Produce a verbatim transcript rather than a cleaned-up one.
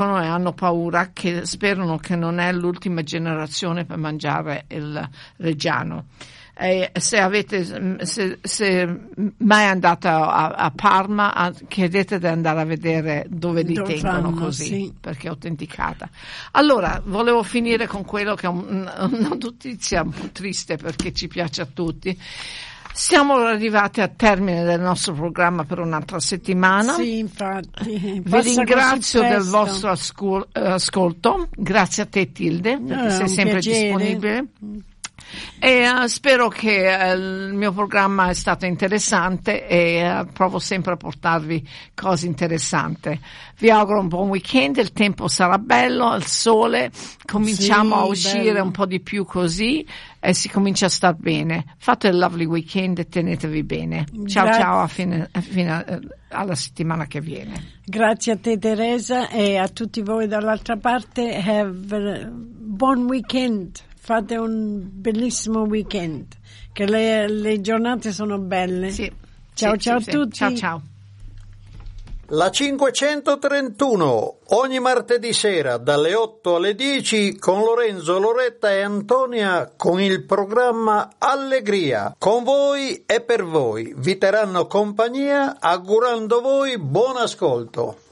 e hanno paura, che sperano che non è l'ultima generazione per mangiare il Reggiano. E se avete se, se mai andate a, a Parma, a, chiedete di andare a vedere dove li dove tengono fanno, così, sì. perché è autenticata. Allora, volevo finire con quello che è un, una notizia un po' triste, perché ci piace a tutti. Siamo arrivati al termine del nostro programma per un'altra settimana. Sì, infatti. Vi ringrazio del vostro ascol- ascolto. Grazie a te, Tilde, perché no, sei sempre piacere. disponibile. E uh, spero che uh, il mio programma è stato interessante e uh, provo sempre a portarvi cose interessanti. Vi auguro un buon weekend, il tempo sarà bello, il sole, cominciamo sì, a uscire bello. un po' di più così e si comincia a star bene. Fate il lovely weekend e tenetevi bene. Ciao Grazie. ciao, a fine, a fine, alla settimana che viene. Grazie a te Teresa e a tutti voi dall'altra parte. Have a buon weekend. Fate un bellissimo weekend, che le, le giornate sono belle. Sì. Ciao Sì, ciao sì, a sì. tutti. Ciao ciao. La cinquecentotrentuno, ogni martedì sera dalle otto alle dieci con Lorenzo, Loretta e Antonia con il programma Allegria. Con voi e per voi. Vi terranno compagnia augurando voi buon ascolto.